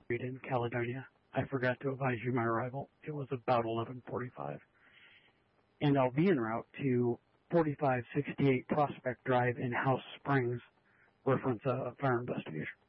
in Caledonia. I forgot to advise you my arrival. It was about 11:45. And I'll be en route to 4568 Prospect Drive in House Springs, reference a fire investigation.